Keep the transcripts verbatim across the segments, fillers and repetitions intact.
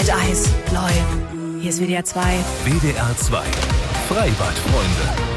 Glatteis, neu. Hier ist W D R zwei. W D R zwei. Freibadfreunde.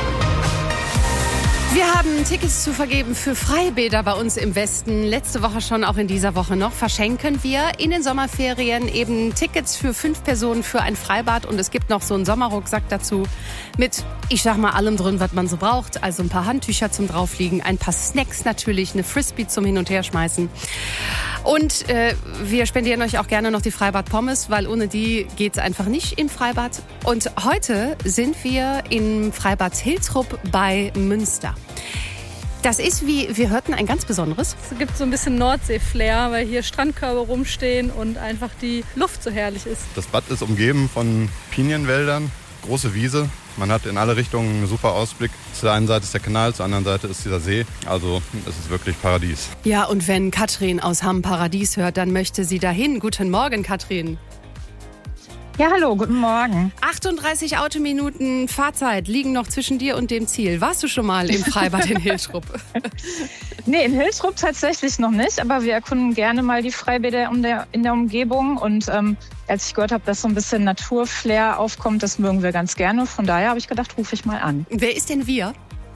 Wir haben Tickets zu vergeben für Freibäder bei uns im Westen. Letzte Woche schon, auch in dieser Woche noch. Verschenken wir in den Sommerferien eben Tickets für fünf Personen für ein Freibad. Und es gibt noch so einen Sommerrucksack dazu mit, ich sag mal, allem drin, was man so braucht. Also ein paar Handtücher zum Draufliegen, ein paar Snacks natürlich, eine Frisbee zum Hin- und Herschmeißen. Und äh, wir spendieren euch auch gerne noch die Freibad-Pommes, weil ohne die geht's einfach nicht im Freibad. Und heute sind wir im Freibad Hiltrup bei Münster. Das ist, wie wir hörten, ein ganz besonderes. Es gibt so ein bisschen Nordsee-Flair, weil hier Strandkörbe rumstehen und einfach die Luft so herrlich ist. Das Bad ist umgeben von Pinienwäldern, große Wiese. Man hat in alle Richtungen einen super Ausblick. Zur einen Seite ist der Kanal, zur anderen Seite ist dieser See. Also es ist wirklich Paradies. Ja, und wenn Katrin aus Hamm Paradies hört, dann möchte sie dahin. Guten Morgen, Katrin. Ja, hallo, guten Morgen. achtunddreißig Autominuten Fahrzeit liegen noch zwischen dir und dem Ziel. Warst du schon mal im Freibad in Hiltrup? Nee, in Hiltrup tatsächlich noch nicht, aber wir erkunden gerne mal die Freibäder in der, in der Umgebung. Und ähm, als ich gehört habe, dass so ein bisschen Naturflair aufkommt, das mögen wir ganz gerne. Von daher habe ich gedacht, rufe ich mal an. Wer ist denn wir?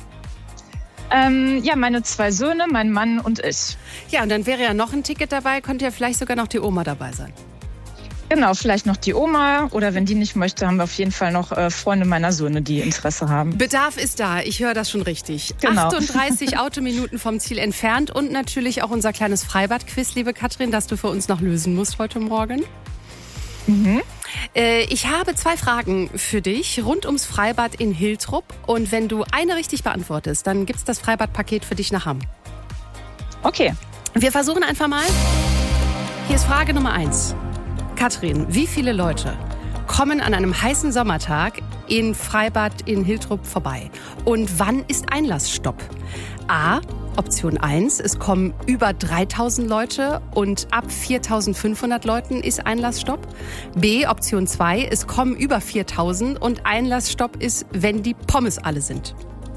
Ähm, ja, meine zwei Söhne, mein Mann und ich. Ja, und dann wäre ja noch ein Ticket dabei, könnte ja vielleicht sogar noch die Oma dabei sein. Genau, vielleicht noch die Oma oder wenn die nicht möchte, haben wir auf jeden Fall noch äh, Freunde meiner Söhne, die Interesse haben. Bedarf ist da, ich höre das schon richtig. Genau. achtunddreißig Autominuten vom Ziel entfernt und natürlich auch unser kleines Freibad-Quiz, liebe Katrin, das du für uns noch lösen musst heute Morgen. Mhm. Äh, ich habe zwei Fragen für dich rund ums Freibad in Hiltrup und wenn du eine richtig beantwortest, dann gibt's das Freibadpaket für dich nach Hamm. Okay. Wir versuchen einfach mal. Hier ist Frage Nummer eins. Katrin, wie viele Leute kommen an einem heißen Sommertag in Freibad in Hiltrup vorbei? Und wann ist Einlassstopp? A, Option eins, es kommen über dreitausend Leute und ab viertausendfünfhundert Leuten ist Einlassstopp. B, Option zwei, es kommen über viertausend und Einlassstopp ist, wenn die Pommes alle sind.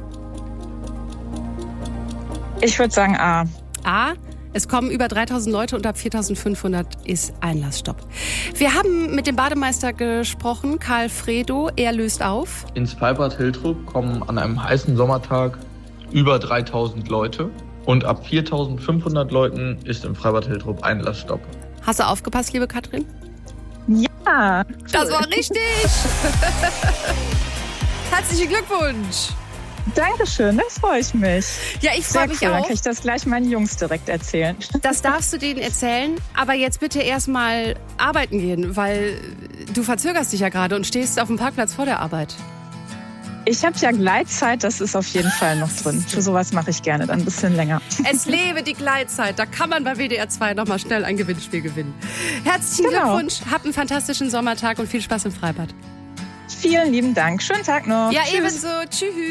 Ich würde sagen A. A, es kommen über dreitausend Leute und ab viertausendfünfhundert ist Einlassstopp. Wir haben mit dem Bademeister gesprochen, Karl Fredo, er löst auf. Ins Freibad Hiltrup kommen an einem heißen Sommertag über dreitausend Leute und ab viertausendfünfhundert Leuten ist im Freibad Hiltrup Einlassstopp. Hast du aufgepasst, liebe Katrin? Ja. Das war richtig! Herzlichen Glückwunsch! Dankeschön, da freue ich mich. Ja, ich freue mich cool. auch. Dann kann ich das gleich meinen Jungs direkt erzählen. Das darfst du denen erzählen, aber jetzt bitte erstmal arbeiten gehen, weil du verzögerst dich ja gerade und stehst auf dem Parkplatz vor der Arbeit. Ich habe ja Gleitzeit, das ist auf jeden Fall noch drin. Für sowas mache ich gerne dann ein bisschen länger. Es lebe die Gleitzeit, da kann man bei W D R zwei nochmal schnell ein Gewinnspiel gewinnen. Herzlichen Genau. Glückwunsch, habt einen fantastischen Sommertag und viel Spaß im Freibad. Vielen lieben Dank, schönen Tag noch. Ja, Tschüss. ebenso. Tschüss.